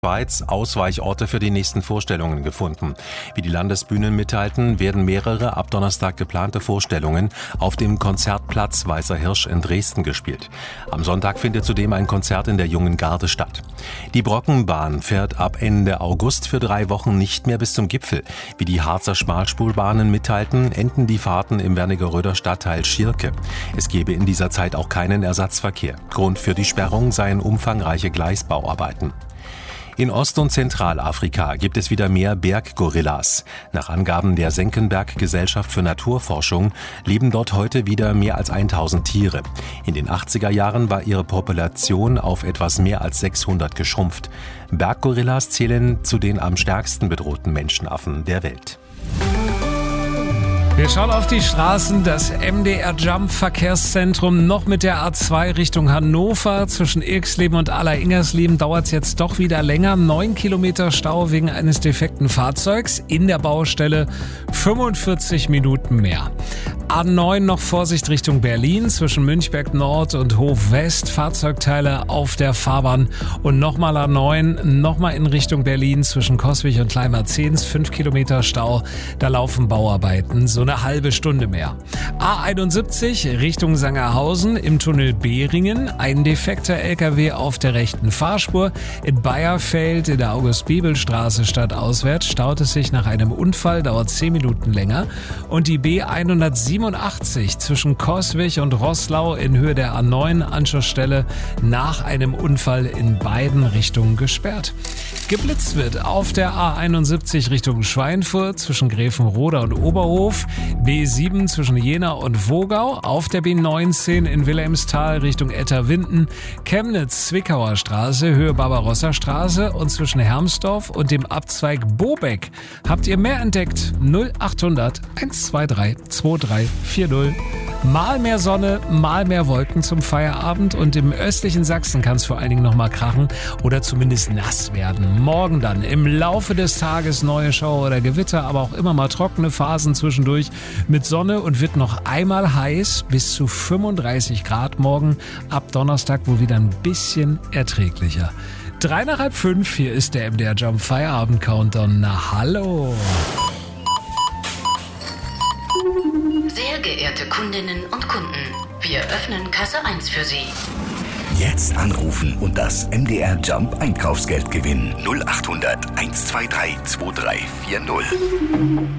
Schweiz Ausweichorte für die nächsten Vorstellungen gefunden. Wie die Landesbühnen mitteilten, werden mehrere ab Donnerstag geplante Vorstellungen auf dem Konzertplatz Weißer Hirsch in Dresden gespielt. Am Sonntag findet zudem ein Konzert in der Jungen Garde statt. Die Brockenbahn fährt ab Ende August für 3 Wochen nicht mehr bis zum Gipfel. Wie die Harzer Schmalspurbahnen mitteilten, enden die Fahrten im Wernigeröder Stadtteil Schirke. Es gebe in dieser Zeit auch keinen Ersatzverkehr. Grund für die Sperrung seien umfangreiche Gleisbauarbeiten. In Ost- und Zentralafrika gibt es wieder mehr Berggorillas. Nach Angaben der Senckenberg-Gesellschaft für Naturforschung leben dort heute wieder mehr als 1000 Tiere. In den 80er Jahren war ihre Population auf etwas mehr als 600 geschrumpft. Berggorillas zählen zu den am stärksten bedrohten Menschenaffen der Welt. Wir schauen auf die Straßen. Das MDR Jump Verkehrszentrum noch mit der A2 Richtung Hannover. Zwischen Irxleben und Aller-Ingersleben dauert es jetzt doch wieder länger. 9 Kilometer Stau wegen eines defekten Fahrzeugs. In der Baustelle 45 Minuten mehr. A9 noch Vorsicht Richtung Berlin. Zwischen Münchberg Nord und Hof West. Fahrzeugteile auf der Fahrbahn. Und nochmal A9, nochmal in Richtung Berlin. Zwischen Coswig und Leimar-Zehns 5 Kilometer Stau. Da laufen Bauarbeiten. So eine halbe Stunde mehr. A71 Richtung Sangerhausen im Tunnel Behringen. Ein defekter LKW auf der rechten Fahrspur. In Bayerfeld in der August-Bibel-Straße stadtauswärts staut es sich nach einem Unfall, dauert 10 Minuten länger. Und die B187 zwischen Coswig und Roßlau in Höhe der A9 Anschlussstelle nach einem Unfall in beiden Richtungen gesperrt. Geblitzt wird auf der A71 Richtung Schweinfurt zwischen Gräfenroda und Oberhof, B7 zwischen Jena und Wogau, auf der B19 in Wilhelmsthal Richtung Etterwinden, Chemnitz-Zwickauer Straße, Höhe Barbarossa-Straße und zwischen Hermsdorf und dem Abzweig Bobeck. Habt ihr mehr entdeckt? 0800 123 2340. Mal mehr Sonne, mal mehr Wolken zum Feierabend und im östlichen Sachsen kann es vor allen Dingen noch mal krachen oder zumindest nass werden. Morgen dann im Laufe des Tages neue Schauer oder Gewitter, aber auch immer mal trockene Phasen zwischendurch mit Sonne und wird noch einmal heiß, bis zu 35 Grad morgen. Ab Donnerstag wohl wieder ein bisschen erträglicher. 4:03, hier ist der MDR Jump Feierabend Countdown. Na hallo! Sehr geehrte Kundinnen und Kunden, wir öffnen Kasse 1 für Sie. Jetzt anrufen und das MDR Jump Einkaufsgeld gewinnen. 0800 123 2340.